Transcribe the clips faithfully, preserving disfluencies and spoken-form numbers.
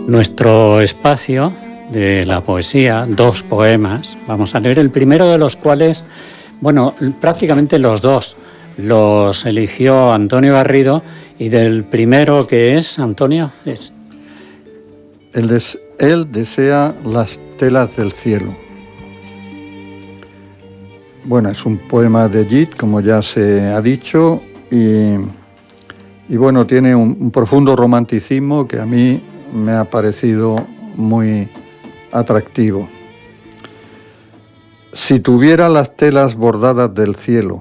nuestro espacio de la poesía, dos poemas. Vamos a leer el primero de los cuales, bueno, prácticamente los dos los eligió Antonio Garrido, y del primero que es, Antonio, es... Él, des- él desea las telas del cielo. Bueno, es un poema de Gide, como ya se ha dicho, y, y bueno, tiene un, un profundo romanticismo que a mí me ha parecido muy atractivo. Si tuviera las telas bordadas del cielo,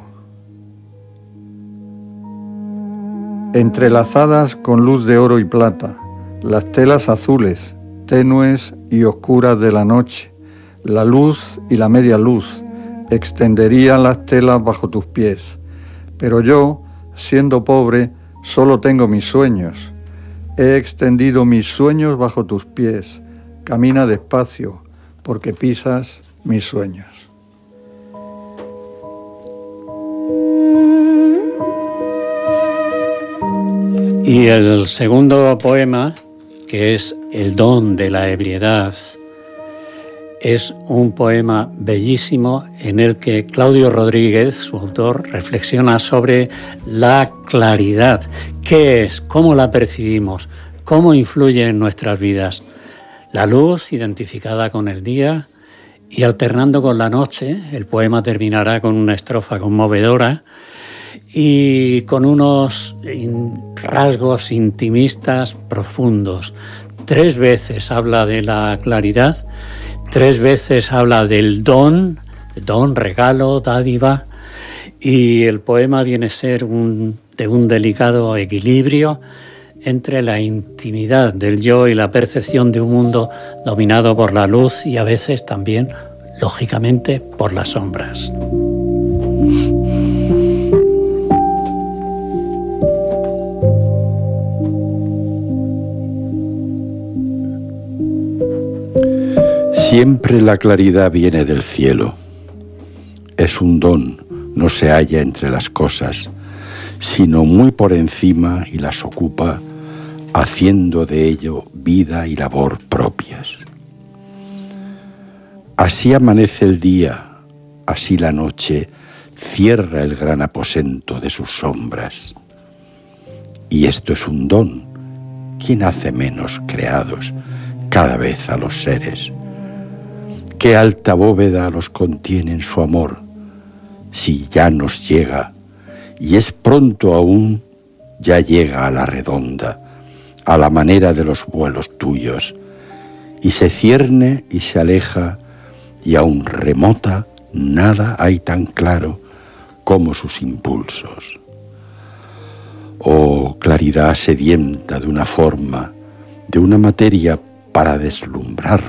entrelazadas con luz de oro y plata, las telas azules, tenues y oscuras de la noche, la luz y la media luz, extenderían las telas bajo tus pies. Pero yo, siendo pobre, solo tengo mis sueños. He extendido mis sueños bajo tus pies. Camina despacio, porque pisas mis sueños. Y el segundo poema, que es El don de la ebriedad, es un poema bellísimo en el que Claudio Rodríguez, su autor, reflexiona sobre la claridad. ¿Qué es? ¿Cómo la percibimos? ¿Cómo influye en nuestras vidas? La luz identificada con el día y alternando con la noche. El poema terminará con una estrofa conmovedora y con unos rasgos intimistas profundos. Tres veces habla de la claridad, tres veces habla del don, don, regalo, dádiva, y el poema viene a ser un, de un delicado equilibrio entre la intimidad del yo y la percepción de un mundo dominado por la luz y a veces también, lógicamente, por las sombras. Siempre la claridad viene del cielo. Es un don, no se halla entre las cosas, sino muy por encima y las ocupa, haciendo de ello vida y labor propias. Así amanece el día, así la noche cierra el gran aposento de sus sombras. Y esto es un don. ¿Quién hace menos creados cada vez a los seres? ¿Qué alta bóveda los contiene en su amor? Si ya nos llega, y es pronto aún, ya llega a la redonda, a la manera de los vuelos tuyos, y se cierne y se aleja, y aún remota, nada hay tan claro como sus impulsos. Oh, claridad sedienta de una forma, de una materia para deslumbrar